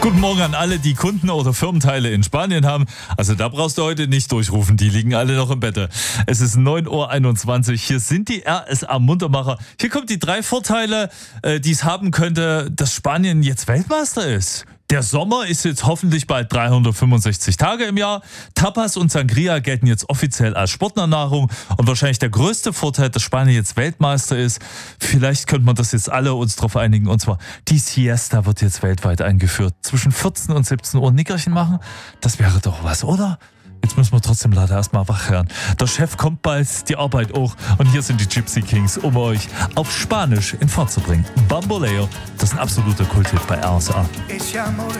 Guten Morgen an alle, die Kunden oder Firmenteile in Spanien haben. Also da brauchst du heute nicht durchrufen, die liegen alle noch im Bett. Es ist 9:21 Uhr, hier sind die RSA Muntermacher. Hier kommen die 3 Vorteile, die es haben könnte, dass Spanien jetzt Weltmeister ist. Der Sommer ist jetzt hoffentlich bald 365 Tage im Jahr. Tapas und Sangria gelten jetzt offiziell als Sportlernahrung. Und wahrscheinlich der größte Vorteil, dass Spanien jetzt Weltmeister ist, vielleicht könnte man das jetzt alle uns drauf einigen. Und zwar, die Siesta wird jetzt weltweit eingeführt. Zwischen 14 und 17 Uhr Nickerchen machen, das wäre doch was, oder? Jetzt müssen wir trotzdem leider erstmal wach werden. Der Chef kommt bald, die Arbeit auch. Und hier sind die Gypsy Kings, um euch auf Spanisch in Fahrt zu bringen. Bamboleo, das ist ein absoluter Kulthit bei RSA. Ese amor